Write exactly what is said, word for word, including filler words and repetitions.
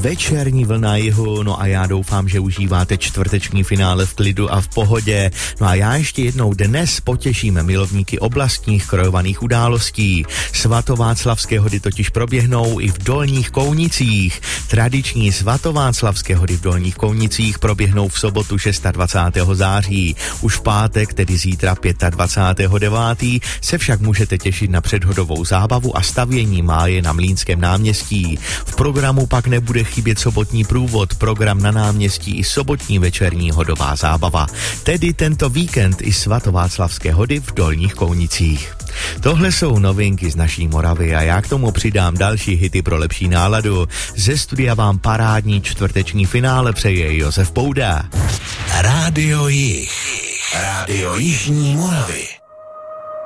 večerní vlna jihu, no a já doufám, že užíváte čtvrteční finále v klidu a v pohodě. No a já ještě jednou dnes potěším milovníky oblastních krojovaných událostí. Svatováclavské hody totiž proběhnou i v Dolních Kounicích. Tradiční svatováclavské hody v Dolních Kounicích proběhnou v sobotu dvacátého šestého září. Už v pátek, tedy zítra dvacátého devátého se však můžete těšit na předhodovou zábavu a stavění máje na Mlýnském náměstí. V programu pak nebude chybět sobotní průvod, program na náměstí i sobotní večerní hodová zábava. Tedy tento víkend i svatováclavské hody v Dolních Kounicích. Tohle jsou novinky z naší Moravy a já k tomu přidám další hity pro lepší náladu. Ze studia vám parádní čtvrteční finále přeje Josef Pouda. Rádio Jih. Rádio Jižní Moravy.